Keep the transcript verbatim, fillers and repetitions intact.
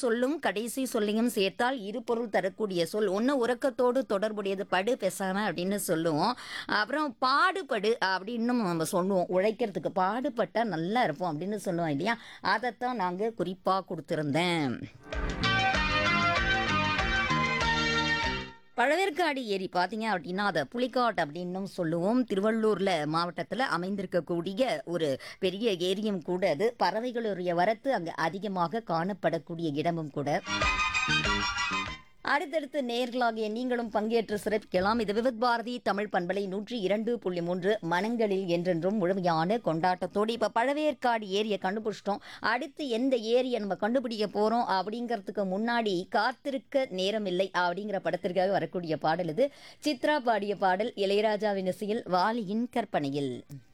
சொல்லும் கடைசி சொல்லையும் சேர்த்தால் இரு பொருள் தரக்கூடிய சொல். ஒன்று உறக்கத்தோடு தொடர்புடையது, படு பேசாம அப்படின்னு சொல்லுவோம். அப்புறம் பாடுபடு அப்படின்னு நம்ம சொல்லுவோம். உழைக்கிறதுக்கு பாடுபட்டா நல்லா இருப்போம் அப்படின்னு சொல்லுவோம் இல்லையா? அதைத்தான் நாங்கள் குறிப்பாக கொடுத்துருந்தேன். பழவேற்காடு ஏரி பார்த்தீங்க அப்படின்னா அதை புலிக்காட் அப்படின்னும் சொல்லுவோம். திருவள்ளூர்ல மாவட்டத்தில் அமைந்திருக்கக்கூடிய ஒரு பெரிய ஏரியும் கூட அது. பறவைகளுடைய வரத்து அங்கே அதிகமாக காணப்படக்கூடிய இடமும் கூட. அடுத்தடுத்து நேர்களாகிய நீங்களும் பங்கேற்று சிறப்பிக்கலாம். இது விவித் பாரதி தமிழ் பண்பலை நூற்றி இரண்டு புள்ளி மூன்று மனங்களில் என்றென்றும் முழுமையான கொண்டாட்டத்தோடு. இப்போ பழவேற்காடு ஏரியை கண்டுபிடிச்சிட்டோம். அடுத்து எந்த ஏரியை நம்ம கண்டுபிடிக்க போகிறோம் அப்படிங்கிறதுக்கு முன்னாடி காத்திருக்க நேரமில்லை அப்படிங்கிற படத்திற்காக வரக்கூடிய பாடல் இது. சித்ரா பாடிய பாடல், இளையராஜாவின் இசையில், வாலியின் கற்பனையில்.